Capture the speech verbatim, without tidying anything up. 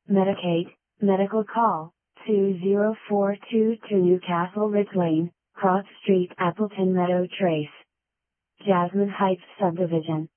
Medicaid, medical call, two zero four two two Newcastle Ridge Lane, Cross Street, Appleton Meadow Trace. Jasmine Heights Subdivision.